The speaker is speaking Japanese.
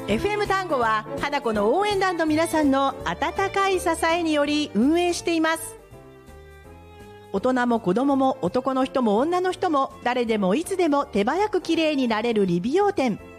FM 単語は花子の応援団の皆さんの温かい支えにより運営しています。大人も子供も男の人も女の人も誰でもいつでも手早く綺麗になれる理美容店。